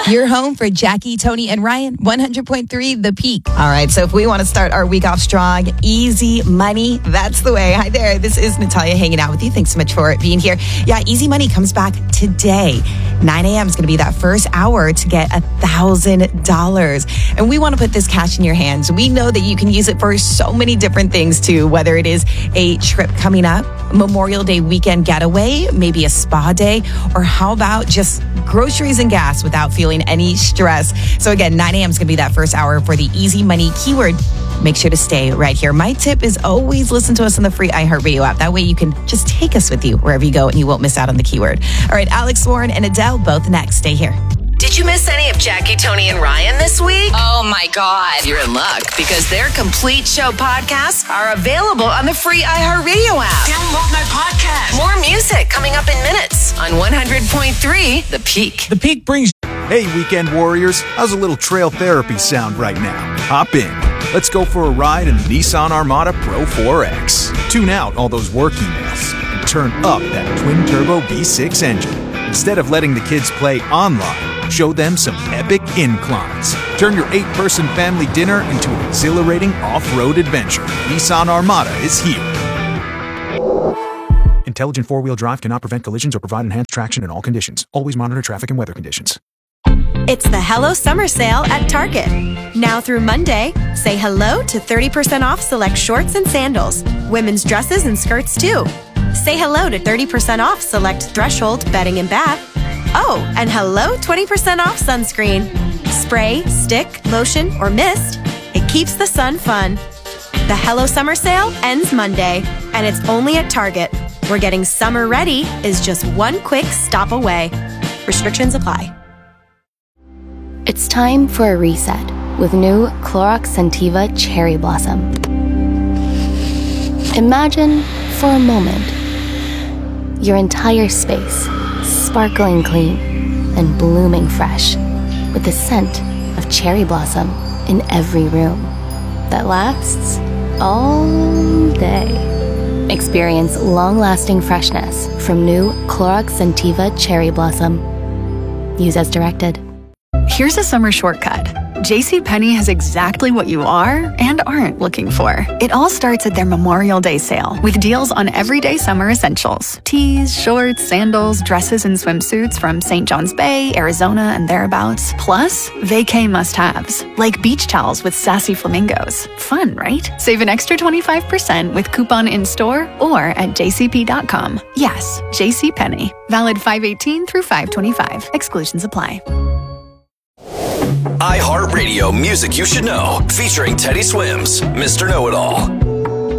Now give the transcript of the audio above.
Your home for Jackie, Tony, and Ryan, 100.3 The Peak. All right, so if we want to start our week off strong, easy money, that's the way. Hi there, this is Natalia hanging out with you. Thanks so much for being here. Yeah, easy money comes back today. 9 a.m. is going to be that first hour to get $1,000. And we want to put this cash in your hands. We know that you can use it for so many different things too, whether it is a trip coming up, Memorial Day weekend getaway, maybe a spa day, or how about just groceries and gas without feeling any stress. So again, 9 a.m. is going to be that first hour for the easy money keyword. Make sure to stay right here. My tip is always listen to us on the free iHeartRadio app. That way you can just take us with you wherever you go and you won't miss out on the keyword. All right, Alex Warren and Adele, both next. Stay here. Did you miss any of Jackie, Tony, and Ryan this week? Oh my God. You're in luck because their complete show podcasts are available on the free iHeartRadio app. Download my podcast. More music coming up in minutes on 100.3 The Peak. The Peak brings... Hey, weekend warriors. How's a little trail therapy sound right now? Hop in. Let's go for a ride in the Nissan Armada Pro 4X. Tune out all those work emails and turn up that twin-turbo V6 engine. Instead of letting the kids play online, show them some epic inclines. Turn your 8-person family dinner into an exhilarating off-road adventure. Nissan Armada is here. Intelligent four-wheel drive cannot prevent collisions or provide enhanced traction in all conditions. Always monitor traffic and weather conditions. It's the Hello Summer Sale at Target. Now through Monday, say hello to 30% off select shorts and sandals, women's dresses and skirts too. Say hello to 30% off select Threshold bedding and bath. Oh, and hello 20% off sunscreen. Spray, stick, lotion, or mist. It keeps the sun fun. The Hello Summer Sale ends Monday, and it's only at Target, where getting summer ready is just one quick stop away. Restrictions apply. It's time for a reset with new Clorox Scentiva Cherry Blossom. Imagine, for a moment, your entire space sparkling clean and blooming fresh with the scent of cherry blossom in every room that lasts all day. Experience long-lasting freshness from new Clorox Scentiva Cherry Blossom. Use as directed. Here's a summer shortcut. JCPenney has exactly what you are and aren't looking for. It all starts at their Memorial Day sale with deals on everyday summer essentials. Tees, shorts, sandals, dresses, and swimsuits from St. John's Bay, Arizona, and thereabouts. Plus, vacay must-haves, like beach towels with sassy flamingos. Fun, right? Save an extra 25% with coupon in-store or at jcp.com. Yes, JCPenney. Valid 5/18 through 5/25. Exclusions apply. iHeartRadio Music You Should Know, featuring Teddy Swims, Mr. Know-It-All.